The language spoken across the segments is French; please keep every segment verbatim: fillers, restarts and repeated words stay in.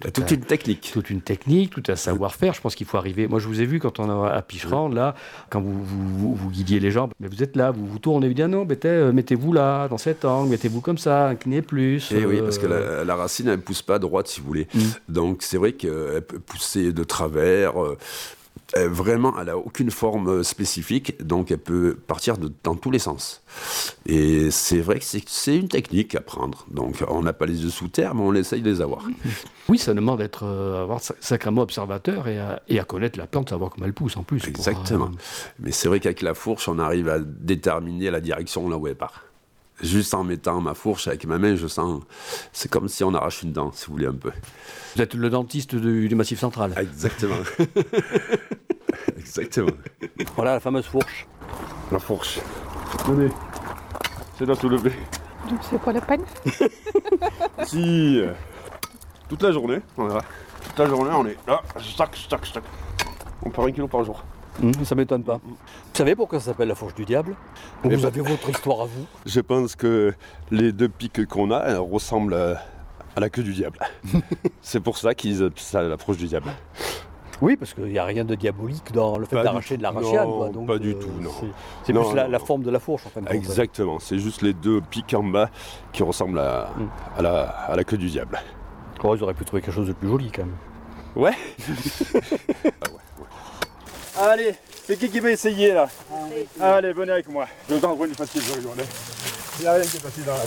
Tout toute un, une technique. Toute une technique, tout un savoir-faire. Je pense qu'il faut arriver. Moi, je vous ai vu quand on est à Picherande, oui. là, quand vous, vous, vous, vous guidiez les gens, mais vous êtes là, vous vous tournez, vous dites, ah non, mettez, mettez-vous là, dans cet angle, mettez-vous comme ça, inclinez plus. Et euh... oui, parce que la, la racine, elle ne pousse pas droite, si vous voulez. Mm. Donc, c'est vrai qu'elle peut pousser de travers. Euh, Vraiment, elle n'a aucune forme spécifique, donc elle peut partir de, dans tous les sens. Et c'est vrai que c'est, c'est une technique à prendre. Donc on n'a pas les yeux sous terre, mais on essaye de les avoir. Oui, ça demande d'être euh, avoir sacrément observateur et à, et à connaître la plante, savoir comment elle pousse en plus. Exactement. Pour, euh... Mais c'est vrai qu'avec la fourche, on arrive à déterminer la direction là où elle part. Juste en mettant ma fourche avec ma main, je sens... C'est comme si on arrache une dent, si vous voulez, un peu. Vous êtes le dentiste du, du Massif central. Exactement. Exactement. Voilà la fameuse fourche. La fourche. Tenez, c'est la soulever. Donc c'est pas la peine. Si, euh, toute la journée, on est là. Toute la journée, on est là, stack, stack, stack. On part un kilo par jour. Mmh, ça m'étonne pas. Vous savez pourquoi ça s'appelle la fourche du diable? Vous pas... avez votre histoire à vous. Je pense que les deux pics qu'on a elles ressemblent à, à la queue du diable. C'est pour ça qu'ils appellent ça la fourche du diable. Oui, parce qu'il n'y a rien de diabolique dans le fait pas d'arracher de la rachiane. Non, quoi. Donc, pas du euh, tout, non. C'est, c'est non, plus non, la, non. la forme de la fourche, en fin de compte. Exactement, c'est juste les deux pics en bas qui ressemblent à, mm. à, la, à la queue du diable. Oh, ils auraient pu trouver quelque chose de plus joli, quand même. Ouais. Ah ouais, ouais. Allez, c'est qui qui veut essayer, là? ah, Allez, venez avec moi. Je vous envoie une facile journée. Il n'y a rien qui est facile dans la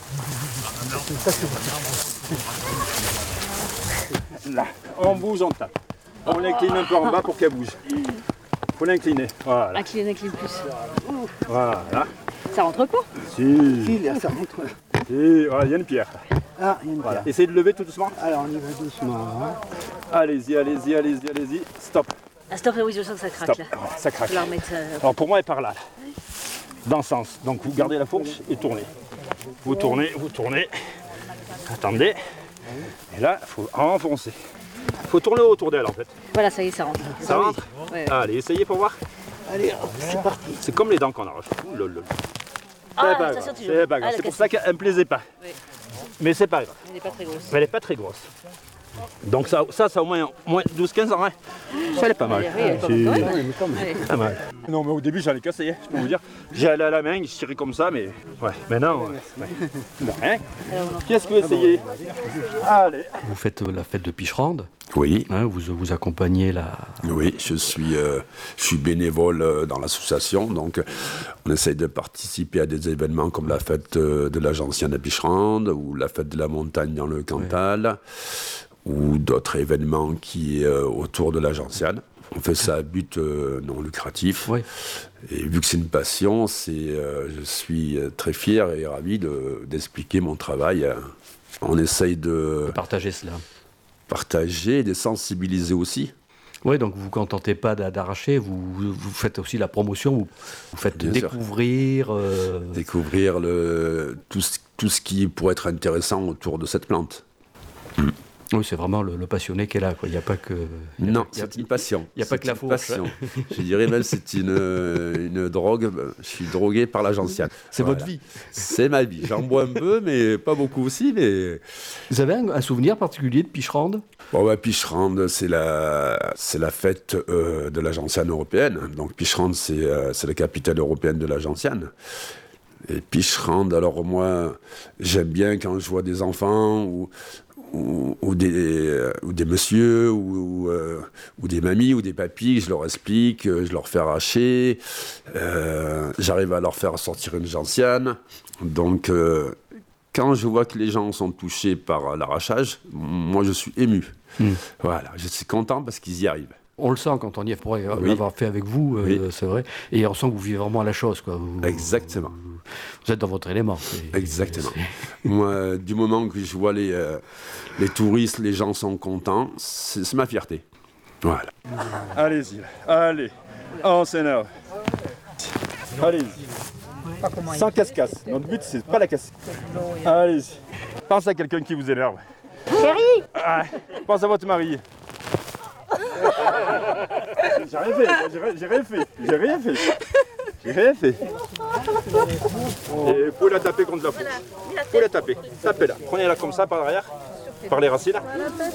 vie. Là, on bouge, on tape. On l'incline un peu en bas pour qu'elle bouge. Il faut l'incliner. Voilà. Incline, incline plus. Voilà. Ça rentre pas? Si. Si, là, ça rentre. Si, voilà, il y a une pierre. Ah, il y a une voilà. pierre. Essayez de lever tout doucement. Alors, on y va doucement. Hein. Allez-y, allez-y, allez-y, allez-y. Stop. Ah, stop, oui, je sens que ça craque. Stop. Là. Ouais, ça craque. La remettre, euh... Alors, pour moi, elle part là. Oui. Dans ce sens. Donc, vous gardez la fourche et tournez. Vous tournez, vous tournez. Attendez. Et là, il faut enfoncer. Il faut tourner autour d'elle en fait. Voilà, ça y est, ça rentre. Ça rentre oui. ouais. Allez, essayez pour voir. Allez, hop, c'est parti. C'est comme les dents qu'on arrache. Ouh, lol, lol. Ah, c'est pas grave. C'est, pas grave. Ah, c'est pour ça qu'elle ne me plaisait pas. Oui. Mais c'est pas grave. Elle n'est pas très grosse. Mais elle n'est pas très grosse. Donc ça, ça, ça au moins, moins douze quinze ans. Hein. Ça, elle est pas mal. Oui, elle est pas, c'est... mal. C'est pas mal. Non, mais au début, j'en ai cassé. Hein, je peux vous dire. J'ai allé à la main, je tirais comme ça, mais ouais. Maintenant, ouais. Ouais. Hein. Qu'est-ce que vous essayez? Allez. Vous faites la fête de Picherande. Oui. Hein, vous, vous accompagnez la... Oui, je suis, euh, je suis bénévole euh, dans l'association, donc on essaye de participer à des événements comme la fête euh, de la Gentiane à Picherande ou la fête de la montagne dans le Cantal, oui. ou d'autres événements qui euh, autour de la Gentiane. On fait ça à but euh, non lucratif. Oui. Et vu que c'est une passion, c'est, euh, je suis très fier et ravi de, d'expliquer mon travail. Euh, on essaye de... de partager cela. Partager et de sensibiliser aussi. Oui, donc vous ne vous contentez pas d'arracher, vous, vous faites aussi la promotion, vous, vous faites Bien découvrir... Euh... Découvrir le, tout, ce, tout ce qui pourrait être intéressant autour de cette plante. Mm. Oui, c'est vraiment le, le passionné qui est là, quoi. Il n'y a pas que... Il y a non, pas, c'est a, une passion. Il n'y a pas que la fourche. Je dirais même c'est une, une drogue. Je suis drogué par la gentiane. C'est voilà. votre vie. C'est ma vie. J'en bois un peu, mais pas beaucoup aussi. Mais... Vous avez un, un souvenir particulier de Picherande? Bon, bah, Picherande, c'est la, c'est la fête euh, de la gentiane européenne. Donc Picherande, c'est, euh, c'est la capitale européenne de la gentiane. Et Picherande, alors moi, j'aime bien quand je vois des enfants ou... Ou, ou, des, euh, ou des messieurs, ou, euh, ou des mamies, ou des papis, je leur explique, je leur fais arracher, euh, j'arrive à leur faire sortir une gentiane. Donc, euh, quand je vois que les gens sont touchés par l'arrachage, moi je suis ému. Mmh. Voilà, je suis content parce qu'ils y arrivent. On le sent quand on y est, pour oui. l'avoir fait avec vous, euh, oui. c'est vrai. Et on sent que vous vivez vraiment la chose, quoi. Vous, Exactement. Vous, vous êtes dans votre élément. C'est, Exactement. C'est... Moi, du moment que je vois les, euh, les touristes, les gens sont contents, c'est, c'est ma fierté. Voilà. Allez-y, allez, on s'énerve. Allez-y. Sans casse-casse. Notre but, c'est pas la casse. Allez-y. Pense à quelqu'un qui vous énerve. Chérie. Ah, pense à votre mari. J'ai rien fait, j'ai rien fait, j'ai rien fait, j'ai rien fait. Et vous pouvez la taper contre la fourche. Vous pouvez la taper, tapez-la. Prenez-la comme ça par derrière, par les racines.